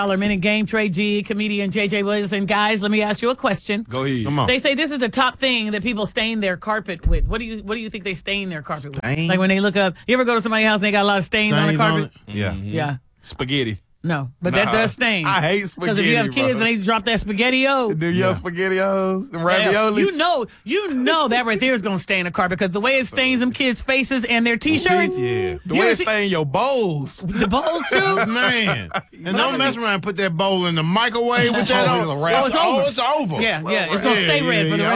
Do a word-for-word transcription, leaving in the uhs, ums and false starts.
Dollar Minute Game, Trey G, comedian J J Williamson. Guys, let me ask you a question. Go ahead. Come on. They say this is the top thing that people stain their carpet with. What do you What do you think they stain their carpet Stain? with? Like when they look up, you ever go to somebody's house and they got a lot of stains, on the Stains carpet? on it? Yeah. Yeah. Spaghetti. No, but that Nah, does stain. I hate Because if you have spaghetti, kids bro. and they drop that spaghetti-o. Do your SpaghettiOs and Yeah, raviolis? You know, you know that right there is going to stain the carpet because the way it stains them kids' faces and their T-shirts. Yeah. The You way ever it see- stain your bowls. The bowls, too? Man. And don't mess around and put that bowl in the microwave with that Oh, on. it's a wrap. Oh, it's over. Oh, it's over. Yeah, yeah. It's going to stay red for the yeah.